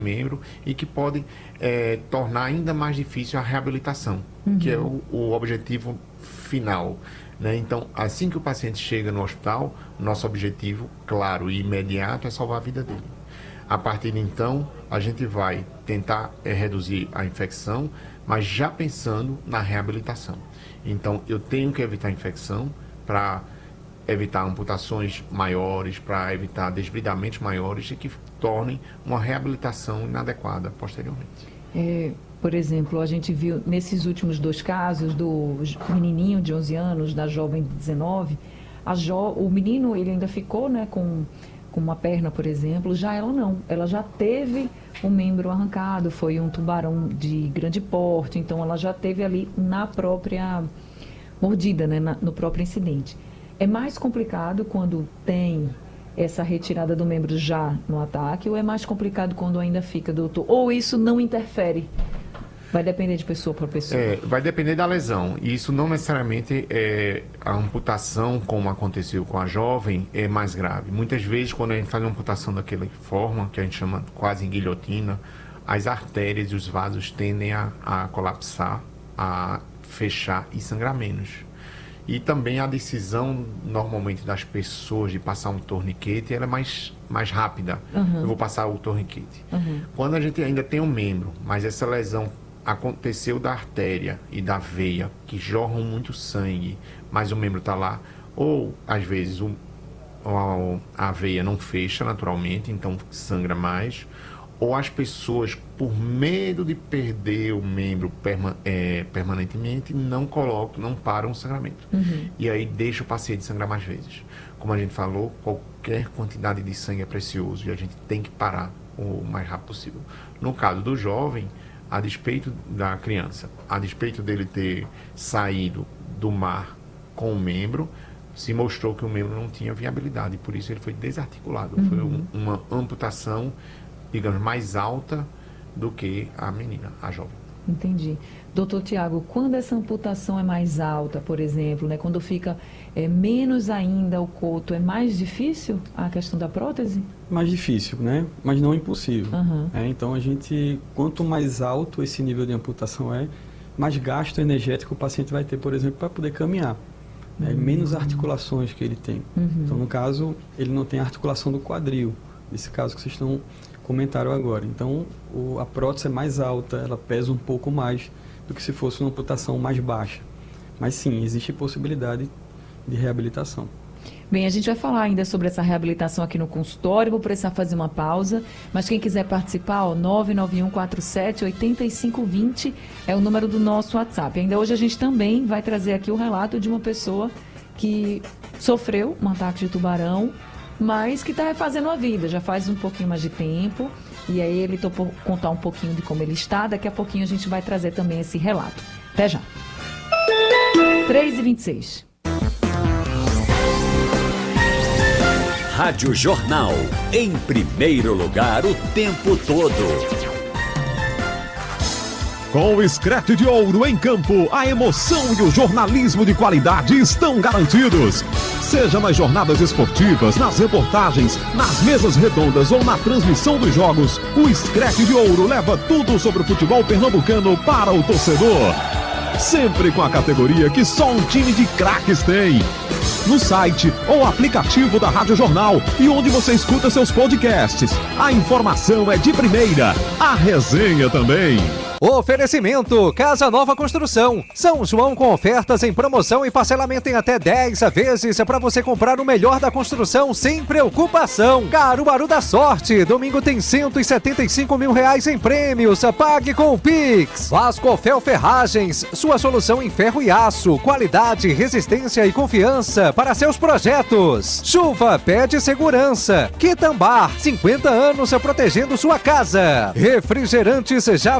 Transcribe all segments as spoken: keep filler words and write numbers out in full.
membro e que pode é, tornar ainda mais difícil a reabilitação, uhum. que é o, o objetivo final. Né? Então, assim que o paciente chega no hospital, nosso objetivo, claro e imediato, é salvar a vida dele. A partir de então, a gente vai tentar é, reduzir a infecção, mas já pensando na reabilitação. Então, eu tenho que evitar a infecção para evitar amputações maiores, para evitar desbridamentos maiores e que tornem uma reabilitação inadequada posteriormente. É, por exemplo, a gente viu nesses últimos dois casos, do menininho de onze anos, da jovem de dezenove, a jo, o menino ele ainda ficou, né, com, com uma perna, por exemplo, já ela não, ela já teve um membro arrancado, foi um tubarão de grande porte, então ela já teve ali na própria mordida, né, na, no próprio incidente. É mais complicado quando tem essa retirada do membro já no ataque ou é mais complicado quando ainda fica, doutor? Ou isso não interfere? Vai depender de pessoa para pessoa? É, vai depender da lesão. E isso não necessariamente é a amputação, como aconteceu com a jovem, é mais grave. Muitas vezes, quando a gente faz uma amputação daquela forma, que a gente chama quase em guilhotina, as artérias e os vasos tendem a, a colapsar, a fechar e sangrar menos. E também a decisão, normalmente, das pessoas de passar um torniquete, ela é mais, mais rápida. Uhum. Eu vou passar o torniquete. Uhum. Quando a gente ainda tem um membro, mas essa lesão aconteceu da artéria e da veia, que jorram muito sangue, mas o membro está lá, ou, às vezes, o, a, a veia não fecha naturalmente, então sangra mais, ou as pessoas, por medo de perder o membro perma, é, permanentemente, não colocam, não param o sangramento. Uhum. E aí deixa o paciente sangrar mais vezes. Como a gente falou, qualquer quantidade de sangue é precioso e a gente tem que parar o mais rápido possível. No caso do jovem, a despeito da criança, a despeito dele ter saído do mar com o membro, se mostrou que o membro não tinha viabilidade, por isso ele foi desarticulado. Uhum. Foi um, uma amputação, digamos, mais alta do que a menina, a jovem. Entendi. Doutor Tiago, quando essa amputação é mais alta, por exemplo, né, quando fica é, menos ainda o coto, é mais difícil a questão da prótese? Mais difícil, né? Mas não impossível. Uhum. É, então, a gente, quanto mais alto esse nível de amputação é, mais gasto energético o paciente vai ter, por exemplo, para poder caminhar. Uhum. É, menos articulações que ele tem. Uhum. Então, no caso, ele não tem articulação do quadril. Nesse caso que vocês estão comentaram agora. Então, o, a prótese é mais alta, ela pesa um pouco mais do que se fosse uma amputação mais baixa. Mas sim, existe possibilidade de reabilitação. Bem, a gente vai falar ainda sobre essa reabilitação aqui no consultório, vou precisar fazer uma pausa, mas quem quiser participar, ó, nove nove um quatro sete oito cinco dois zero é o número do nosso WhatsApp. Ainda hoje a gente também vai trazer aqui o relato de uma pessoa que sofreu um ataque de tubarão, mas que está refazendo a vida, já faz um pouquinho mais de tempo, e aí ele topou contar um pouquinho de como ele está, daqui a pouquinho a gente vai trazer também esse relato. Até já. três e vinte e seis. Rádio Jornal, em primeiro lugar o tempo todo. Com o Screte de Ouro em campo, a emoção e o jornalismo de qualidade estão garantidos. Seja nas jornadas esportivas, nas reportagens, nas mesas redondas ou na transmissão dos jogos, o Screte de Ouro leva tudo sobre o futebol pernambucano para o torcedor. Sempre com a categoria que só um time de craques tem. No site ou aplicativo da Rádio Jornal e onde você escuta seus podcasts. A informação é de primeira, a resenha também. Oferecimento Casa Nova Construção. São João com ofertas em promoção e parcelamento em até dez vezes para você comprar o melhor da construção sem preocupação. Caruaru da Sorte. Domingo tem cento e setenta e cinco mil reais em prêmios. Pague com o Pix. Vasco Fel Ferragens. Sua solução em ferro e aço. Qualidade, resistência e confiança para seus projetos. Chuva pede segurança. Quitambar. cinquenta anos protegendo sua casa. Refrigerantes Jatobá.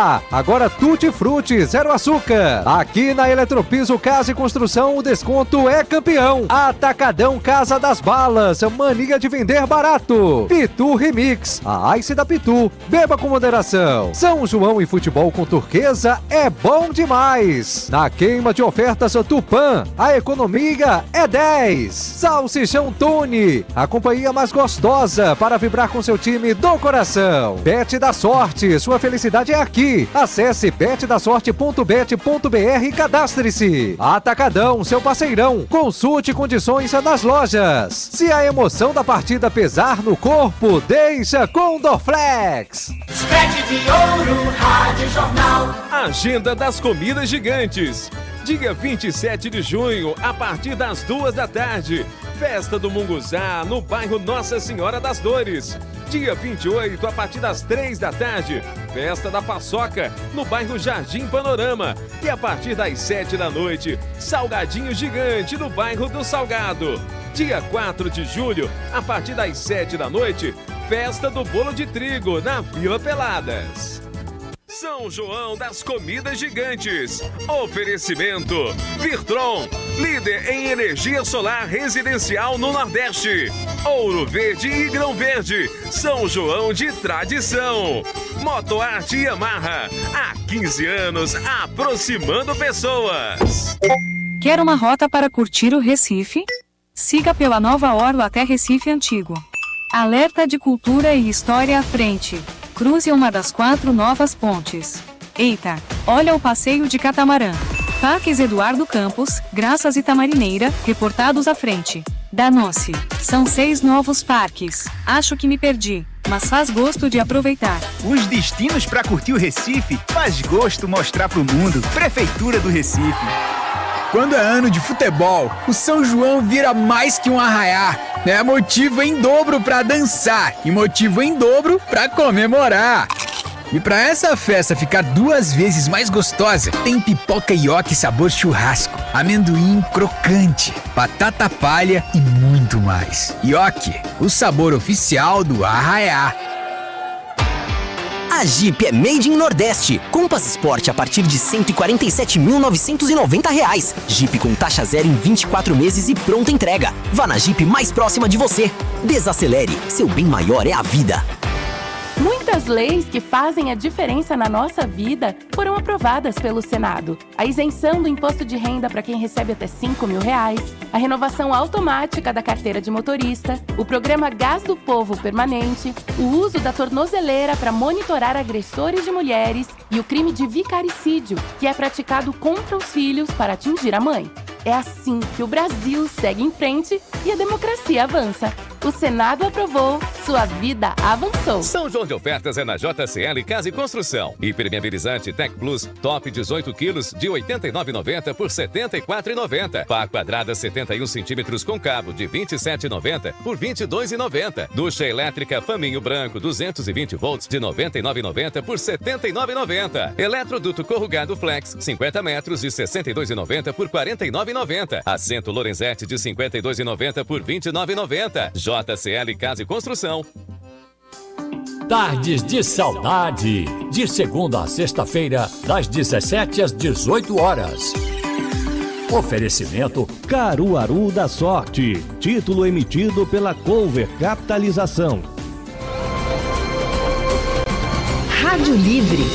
Ah, agora Tutti Frutti, zero açúcar. Aqui na Eletropiso Casa e Construção, o desconto é campeão. Atacadão Casa das Balas, mania de vender barato. Pitu Remix, a Ice da Pitu. Beba com moderação. São João e futebol com turquesa é bom demais. Na queima de ofertas Tupã, a economia é dez. Salsichão Tony, a companhia mais gostosa para vibrar com seu time do coração. Bet da Sorte, sua felicidade é aqui. Acesse bet da sorte ponto bet ponto b r e cadastre-se. Atacadão, seu parceirão. Consulte condições nas lojas. Se a emoção da partida pesar no corpo, deixa com Dorflex. Spread de ouro, Rádio Jornal. Agenda das Comidas Gigantes. Dia vinte e sete de junho, a partir das duas da tarde. Festa do Munguzá, no bairro Nossa Senhora das Dores. Dia vinte e oito, a partir das três da tarde. Festa da Paçoca, no bairro Jardim Panorama. E a partir das sete da noite, Salgadinho Gigante, no bairro do Salgado. Dia quatro de julho, a partir das sete da noite, Festa do Bolo de Trigo, na Vila Peladas. São João das Comidas Gigantes. Oferecimento Virtron, líder em energia solar residencial no Nordeste. Ouro Verde e Grão Verde, São João de tradição. Motoarte Yamaha, há quinze anos aproximando pessoas. Quer uma rota para curtir o Recife? Siga pela Nova Orla até Recife Antigo. Alerta de cultura e história à frente. Cruze uma das quatro novas pontes. Eita, olha o passeio de catamarã. Parques Eduardo Campos, Graças e Tamarineira, reportados à frente. Danou-se. São seis novos parques. Acho que me perdi, mas faz gosto de aproveitar. Os destinos para curtir o Recife faz gosto mostrar pro mundo. Prefeitura do Recife. Quando é ano de futebol, o São João vira mais que um arraiá. É motivo em dobro para dançar e motivo em dobro para comemorar. E para essa festa ficar duas vezes mais gostosa, tem pipoca ioki sabor churrasco, amendoim crocante, batata palha e muito mais. Ioki, o sabor oficial do arraiá. A Jeep é made in Nordeste. Compass Sport a partir de cento e quarenta e sete mil novecentos e noventa reais. Jeep com taxa zero em vinte e quatro meses e pronta entrega. Vá na Jeep mais próxima de você. Desacelere, seu bem maior é a vida. Muitas leis que fazem a diferença na nossa vida foram aprovadas pelo Senado. A isenção do imposto de renda para quem recebe até cinco mil reais, a renovação automática da carteira de motorista, o programa Gás do Povo permanente, o uso da tornozeleira para monitorar agressores de mulheres e o crime de vicaricídio, que é praticado contra os filhos para atingir a mãe. É assim que o Brasil segue em frente e a democracia avança. O Senado aprovou, sua vida avançou. São João de ofertas é na J C L Casa e Construção. Impermeabilizante Tec Plus, top dezoito quilos, de oitenta e nove reais e noventa centavos por setenta e quatro reais e noventa centavos. Pá quadrada setenta e um centímetros com cabo, de vinte e sete reais e noventa centavos por vinte e dois reais e noventa centavos. Ducha elétrica Faminho Branco, duzentos e vinte volts, de noventa e nove reais e noventa centavos por setenta e nove reais e noventa centavos. Eletroduto corrugado Flex, cinquenta metros, de sessenta e dois reais e noventa centavos por quarenta e nove reais e noventa centavos. Assento Lorenzetti, de cinquenta e dois reais e noventa centavos por vinte e nove reais e noventa centavos. J C L Casa e Construção. Tardes de Saudade, de segunda a sexta-feira, das dezessete às dezoito horas. Oferecimento Caruaru da Sorte, título emitido pela Cover Capitalização. Rádio Livre.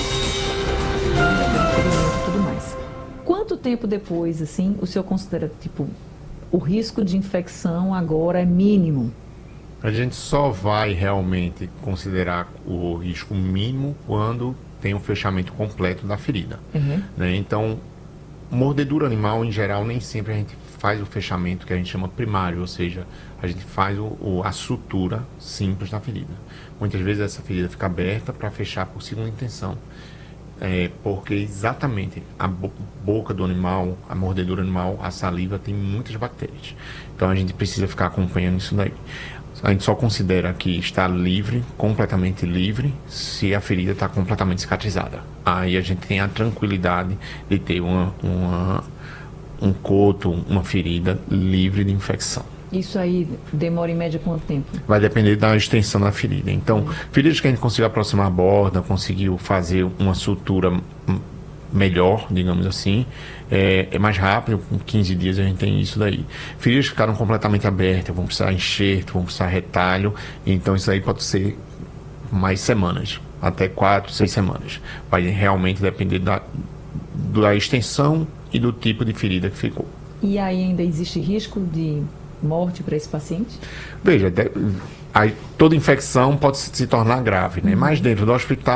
Tudo mais. Quanto tempo depois, assim, o senhor considera, tipo, o risco de infecção agora é mínimo? A gente só vai realmente considerar o risco mínimo quando tem um fechamento completo da ferida. Uhum. Né? Então, mordedura animal, em geral, nem sempre a gente faz o fechamento que a gente chama primário, ou seja, a gente faz o, o, a sutura simples da ferida. Muitas vezes essa ferida fica aberta para fechar por segunda intenção. É, porque exatamente a bo- boca do animal, a mordedura animal, a saliva tem muitas bactérias. Então a gente precisa ficar acompanhando isso daí. A gente só considera que está livre, completamente livre, se a ferida está completamente cicatrizada. Aí a gente tem a tranquilidade de ter uma, uma, um coto, uma ferida livre de infecção. Isso aí demora em média quanto tempo? Vai depender da extensão da ferida. Então, feridas que a gente conseguiu aproximar a borda, conseguiu fazer uma sutura melhor, digamos assim, é, é mais rápido, com quinze dias a gente tem isso daí. Feridas que ficaram completamente abertas, vão precisar enxerto, vão precisar retalho, então isso aí pode ser mais semanas, até quatro, seis semanas. Vai realmente depender da, da extensão e do tipo de ferida que ficou. E aí ainda existe risco de morte para esse paciente? Veja, de, aí, toda infecção pode se tornar grave, né? Uhum. Mas dentro do hospital